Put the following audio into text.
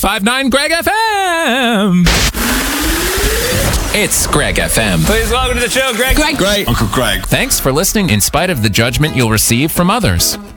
1059 Greg FM. It's Greg FM. Please welcome to the show, Greg. Great. Uncle Greg. Thanks for listening in spite of the judgment you'll receive from others.